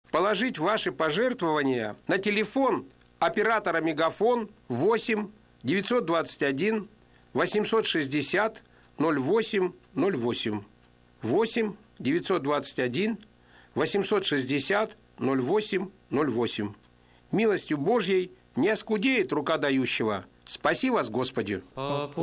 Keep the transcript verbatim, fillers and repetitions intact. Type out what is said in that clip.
положить ваши пожертвования на телефон оператора «Мегафон» восемь девятьсот двадцать один восемьсот шестьдесят ноль восемь ноль восемь. восемь девятьсот двадцать один восемьсот шестьдесят ноль восемь ноль восемь. Милостью Божьей не оскудеет рука дающего. Спаси вас, Господи!